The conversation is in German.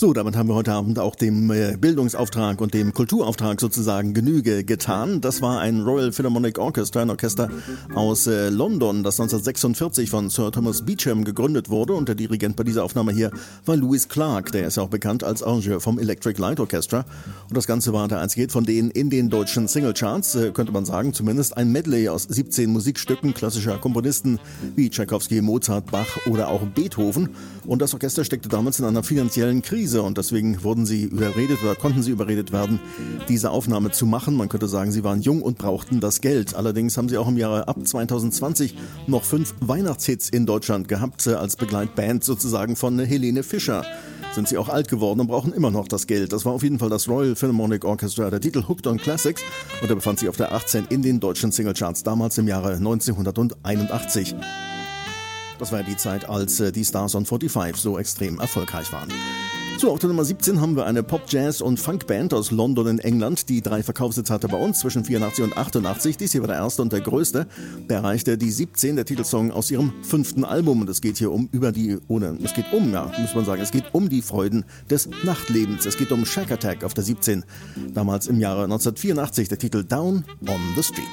So, damit haben wir heute Abend auch dem Bildungsauftrag und dem Kulturauftrag sozusagen Genüge getan. Das war ein Royal Philharmonic Orchestra, ein Orchester aus London, das 1946 von Sir Thomas Beecham gegründet wurde. Und der Dirigent bei dieser Aufnahme hier war Louis Clark, der ist auch bekannt als Arrangeur vom Electric Light Orchestra. Und das Ganze war der einzige Hit von denen in den deutschen Singlecharts, könnte man sagen, zumindest ein Medley aus 17 Musikstücken klassischer Komponisten wie Tschaikowski, Mozart, Bach oder auch Beethoven. Und das Orchester steckte damals in einer finanziellen Krise und deswegen konnten sie überredet werden, diese Aufnahme zu machen. Man könnte sagen, sie waren jung und brauchten das Geld. Allerdings haben sie auch im Jahre ab 2020 noch 5 Weihnachtshits in Deutschland gehabt, als Begleitband sozusagen von Helene Fischer. Sind sie auch alt geworden und brauchen immer noch das Geld. Das war auf jeden Fall das Royal Philharmonic Orchestra, der Titel Hooked on Classics, und er befand sich auf der 18 in den deutschen Singlecharts, damals im Jahre 1981. Das war ja die Zeit, als die Stars on 45 so extrem erfolgreich waren. So, auf der Nummer 17 haben wir eine Pop-, Jazz- und Funkband aus London in England, die 3 Verkaufssitze hatte bei uns zwischen 84 und 88. Dies hier war der erste und der größte. Der erreichte die 17, der Titelsong aus ihrem 5. Album. Und es geht hier um die Freuden des Nachtlebens. Es geht um Shack Attack auf der 17. Damals im Jahre 1984, der Titel Down on the Street.